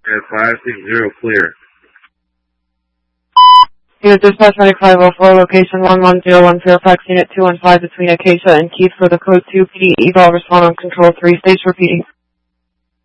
At 560 clear. Unit Dispatch Medic 504, location 1101 Fairfax, Unit 215 between Acacia and Keith for the code 2 PD eval, respond on control 3 stage repeating.